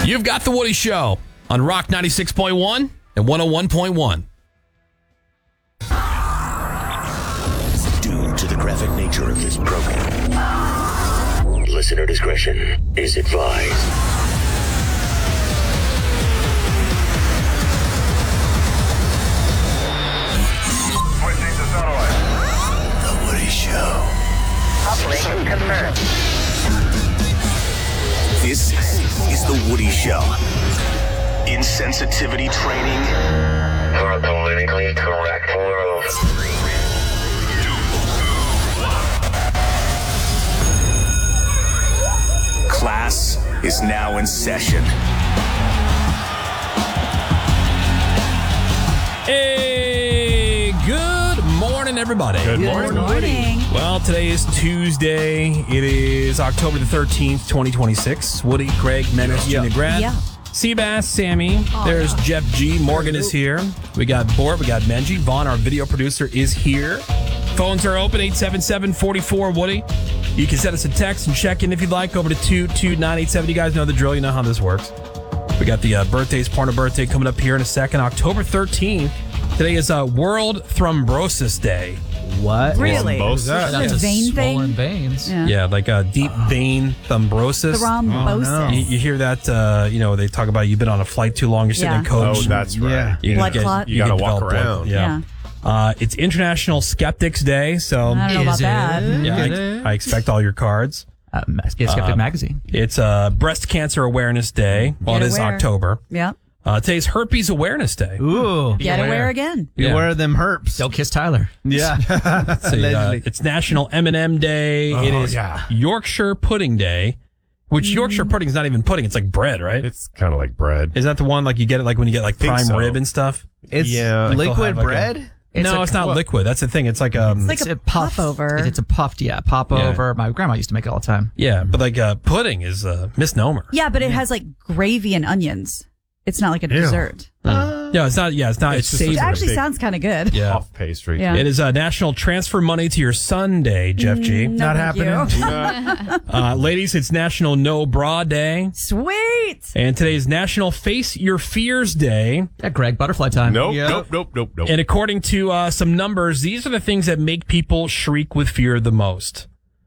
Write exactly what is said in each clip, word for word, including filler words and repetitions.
You've got The Woody Show on Rock ninety-six point one and one oh one point one. Due to the graphic nature of this program, listener discretion is advised. Switching to satellite. The Woody Show. Uplink confirmed. This is The Woody Show. Insensitivity training For a politically correct world. class is now in session. Hey, good morning, everybody. Good Good morning. Well, today is Tuesday. It is October the thirteenth, twenty twenty-six. Woody, Craig, Menace, Gina Grant. Yeah. Seabass, Sammy. There's Jeff G. Morgan is here. We got Bort. We got Benji. Vaughn, our video producer, is here. Phones are open, eight seven seven, four four, Woody. You can send us a text and check in if you'd like over to two two nine eight seven. You guys know the drill. You know how this works. We got the uh, birthdays, porno birthday coming up here in a second. October thirteenth. Today is uh, World Thrombosis Day. What? Really? What's that? That's a vein swollen thing? veins. Yeah. Yeah, like uh, deep vein thrombosis. Thrombosis. You, you hear that, uh, you know, they talk about you've been on a flight too long, you're sitting in Yeah. coach. Oh, that's right. Yeah. You Blood get- clot. You gotta can walk develop blood- around. Yeah. Uh, it's International Skeptics Day, so I don't know about Is it? that. yeah, Is I, it? I expect all your cards. Uh, Get Skeptic Um, Magazine. It's uh, Breast Cancer Awareness Day. Well, Get it is aware. October. Yeah. Uh, today's Herpes Awareness Day. Ooh. Get aware. aware again. Yeah. Beware of them herps. Don't kiss Tyler. Yeah. So, uh, Allegedly. it's National M and M Day. Oh, it is yeah. Yorkshire Pudding Day, which Yorkshire pudding is not even pudding. It's like bread, right? It's kind of like bread. Is that the one like you get it like when you get like think prime so. rib and stuff? It's Yeah. Like they'll liquid have like a- bread? It's no, a- it's not what? liquid. That's the thing. It's like um, It's like a puff over. It's a puffed, yeah, pop Yeah. over. My grandma used to make it all the time. yeah, but like uh, pudding is a misnomer. Yeah, but it has like gravy and onions. It's not like a dessert. Yeah, it's not. Yeah, it's not. It's, It's just a It savory. actually big- sounds kind of good. Yeah. Off pastry. Yeah. It is uh, National Transfer Money to Your Son Day, Jeff G. No, Not thank happening. you. Uh, ladies, it's National No Bra Day. Sweet. And today is National Face Your Fears Day. Yeah, Greg, butterfly time. Nope, Yep. nope, nope, nope, nope. And according to uh, some numbers, these are the things that make people shriek with fear the most.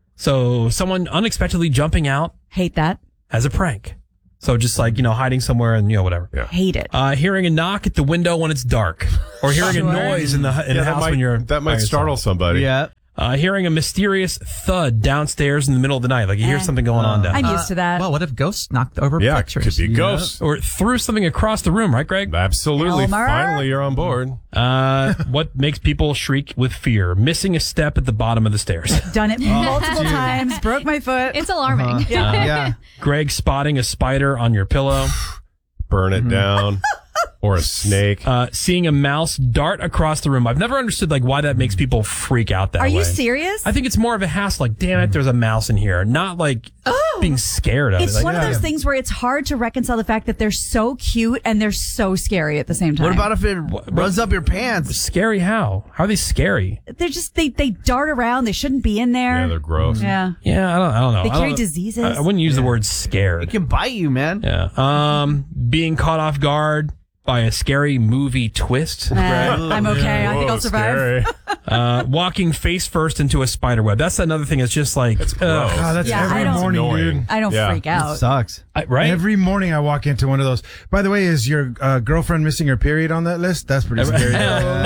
So someone unexpectedly jumping out Hate that. as a prank. So just like, you know, hiding somewhere and, you know, whatever. Yeah. Hate it. Uh, hearing a knock at the window when it's dark. Or hearing Sure. a noise in the, in yeah, the that house might, when you're that by might yourself. startle somebody. Yeah. Uh, hearing a mysterious thud downstairs in the middle of the night. Like you hear Eh. something going on down I'm there. used to that. Well, what if ghosts knocked over Yeah, pictures? could be ghosts. Or threw something across the room, right, Greg? Absolutely. Elmer? Finally, you're on board. Uh, what makes people shriek with fear? Missing a step at the bottom of the stairs. Done it multiple times. Broke my foot. It's alarming. Uh, Yeah. Greg spotting a spider on your pillow. Burn it down. Or a snake. Uh, seeing a mouse dart across the room. I've never understood like why that makes people freak out that Are way. you serious? I think it's more of a hassle. Like, damn it, there's a mouse in here. Not like being scared of It's it. Like, one of yeah. those things where it's hard to reconcile the fact that they're so cute and they're so scary at the same time. What about if it What- runs up your pants? Scary how? How are they scary? They're just they they dart around. They shouldn't be in there. Yeah, they're gross. Yeah. Yeah, I don't, I don't know. They I carry don't- diseases. I, I wouldn't use the word It scared. can bite you, man. Yeah. Um, being caught off guard by a scary movie twist. Uh, I'm okay. I think Whoa, I'll survive. scary. Uh, walking face first into a spider web. That's another thing. It's just like, It's gross. ugh, God, that's Yeah, I every don't- morning, Annoying. dude. I don't Yeah. freak out. Sucks. I- right? Every morning I walk into one of those. By the way, is your uh, girlfriend missing her period on that list? That's pretty scary.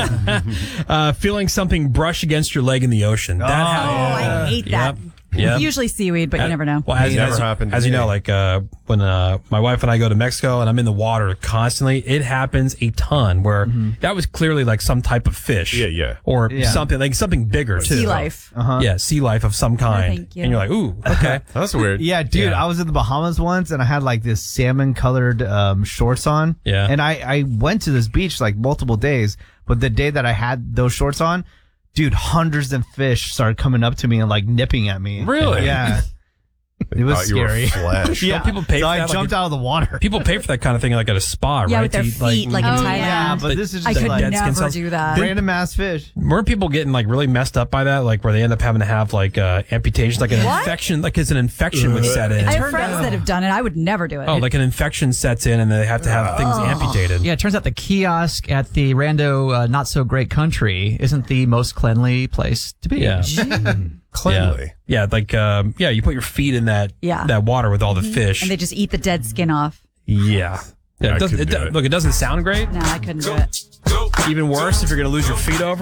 uh, feeling something brush against your leg in the ocean. That Oh, happens. I hate that. Yep. Yep. Usually seaweed, but you never know. Well, as, Never as, happened to as you me. know, like uh, when uh, my wife and I go to Mexico and I'm in the water constantly, it happens a ton. Where that was clearly like some type of fish, Yeah, yeah. or Yeah. something like something bigger too. Sea life. Uh-huh. Yeah, sea life of some kind. thank you. And you're like, ooh, okay. That's weird. Yeah, dude, Yeah. I was in the Bahamas once and I had like this salmon colored um, shorts on. Yeah. And I, I went to this beach like multiple days, but the day that I had those shorts on, dude, hundreds of fish started coming up to me and like nipping at me. Really? Yeah. It was Thought you were scary. flesh. Don't people pay so for I that? jumped like, out of the water. people pay for that kind of thing, like at a spa, Yeah, right? with their To eat, feet, like, in Oh, Thailand. Yeah, but this is I just could like dead skin never cells. do that. random ass fish. weren't people getting like really messed up by that? Like where they end up having to have like uh, amputations, like an What? infection, like as an infection would set in. I have friends that have done it. I would never do it. Oh, like an infection sets in and they have to have things amputated. Yeah, it turns out the kiosk at the rando uh, not so great country isn't the most cleanly place to be. Yeah. Cleanly. Yeah, like um, yeah, you put your feet in that Yeah. that water with all the fish. and they just eat the dead skin off. yeah. Yeah, I it doesn't, could it do do- it. Look, it doesn't sound great. No, I couldn't do it. Even worse if you're going to lose your feet over.